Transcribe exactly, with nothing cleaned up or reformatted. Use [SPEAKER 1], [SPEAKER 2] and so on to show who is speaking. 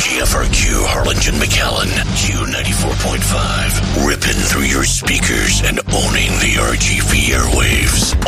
[SPEAKER 1] G F R Q Harlingen McAllen, Q ninety-four point five, ripping through your speakers and owning the R G V airwaves.